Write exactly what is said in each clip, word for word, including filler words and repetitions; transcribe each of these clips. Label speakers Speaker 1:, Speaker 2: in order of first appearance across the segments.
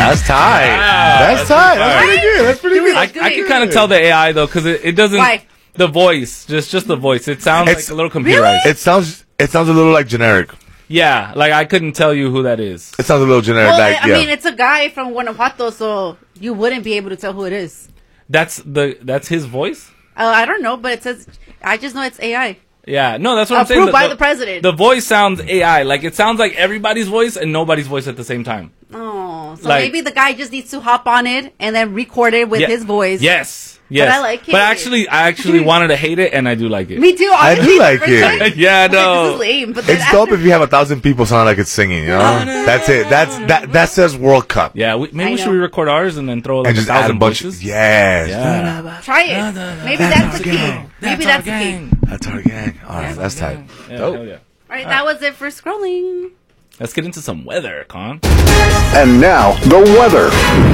Speaker 1: That's tight.
Speaker 2: Wow,
Speaker 1: that's,
Speaker 2: that's
Speaker 1: tight.
Speaker 2: pretty
Speaker 1: That's
Speaker 2: tight.
Speaker 1: pretty good. That's pretty good.
Speaker 2: I, I can kind of tell the A I though, because it, it doesn't.
Speaker 3: Why?
Speaker 2: The voice, just just the voice. It sounds
Speaker 1: It's-
Speaker 2: like a little computerized.
Speaker 1: It sounds. It sounds a little like generic.
Speaker 2: Yeah, like I couldn't tell you who that is.
Speaker 1: It sounds a little generic.
Speaker 3: Well,
Speaker 1: like,
Speaker 3: I
Speaker 1: yeah.
Speaker 3: mean, it's a guy from Guanajuato, so you wouldn't be able to tell who it is.
Speaker 2: That's the that's his voice.
Speaker 3: Uh, I don't know, but it says, I just know it's A I.
Speaker 2: Yeah, no, that's what I'm
Speaker 3: Approved
Speaker 2: saying.
Speaker 3: by the president.
Speaker 2: The voice sounds A I. Like it sounds like everybody's voice and nobody's voice at the same time.
Speaker 3: Oh, so
Speaker 2: Like-
Speaker 3: maybe the guy just needs to hop on it and then record it with
Speaker 2: Yeah.
Speaker 3: his voice.
Speaker 2: Yes, yes.
Speaker 3: But I like it.
Speaker 2: But actually, I actually wanted to hate it, and I do like it.
Speaker 3: Me too.
Speaker 1: I do like it.
Speaker 2: Yeah,
Speaker 3: This
Speaker 2: no.
Speaker 3: is lame, but then
Speaker 1: It's
Speaker 3: after-
Speaker 1: dope if you have a thousand people sound like it's singing. You know, that's it. That's that. That says World Cup.
Speaker 2: Yeah, we, maybe
Speaker 3: I
Speaker 2: we should
Speaker 3: know.
Speaker 2: re-record ours and then throw like
Speaker 1: And
Speaker 2: a
Speaker 1: just add a
Speaker 2: thousand
Speaker 1: bunch.
Speaker 2: voices.
Speaker 1: Yes.
Speaker 2: Yeah.
Speaker 3: Try it. Maybe that's the key. Maybe that's the key.
Speaker 1: That's our gang. All right, that's tight.
Speaker 2: Yeah,
Speaker 1: Dope.
Speaker 2: hell yeah.
Speaker 3: All right, that was it for scrolling.
Speaker 2: Let's get into some weather, Con.
Speaker 4: And now, the weather.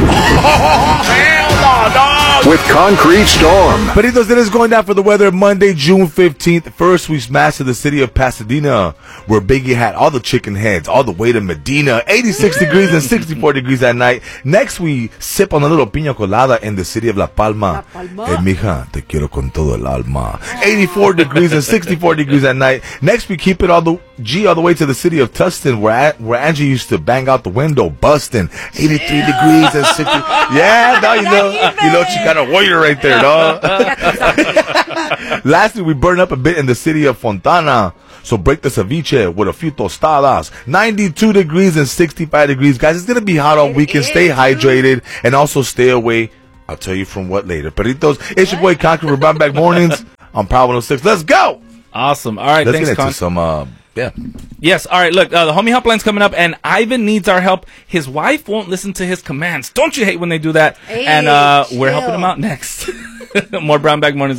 Speaker 4: With Concrete Storm.
Speaker 1: Peritos, it is going down for the weather Monday, June fifteenth. First, we smashed to the city of Pasadena, where Biggie had all the chicken heads, all the way to Medina, eighty-six degrees and sixty-four degrees at night. Next, we sip on a little piña colada in the city of La Palma.
Speaker 3: La Palma.
Speaker 1: Eh, mija, te quiero con todo el alma. eighty-four degrees and sixty-four degrees at night. Next, we keep it all the G all the way to the city of Tustin, where where Angie used to bang out the window, busting. eighty-three degrees and sixty. Yeah, no, you know, you know, Chicana warrior right there, no. Lastly, we burn up a bit in the city of Fontana. So break the ceviche with a few tostadas. ninety-two degrees and sixty-five degrees. Guys, it's going to be hot all
Speaker 3: It
Speaker 1: weekend.
Speaker 3: is,
Speaker 1: Stay
Speaker 3: dude.
Speaker 1: hydrated and also stay away. I'll tell you from what later. Peritos, it's your boy Conquer for Brown Back Mornings on Power one oh six. Let's go.
Speaker 2: Awesome. All right,
Speaker 1: Let's
Speaker 2: thanks,
Speaker 1: get into
Speaker 2: Con.
Speaker 1: some, uh, yeah.
Speaker 2: Yes. All right. Look, uh, the homie helpline's coming up, and Ivan needs our help. His wife won't listen to his commands. Don't you hate when they do that?
Speaker 3: Hey,
Speaker 2: and uh, we're
Speaker 3: chill.
Speaker 2: helping him out next. More Brown Bag Mornings.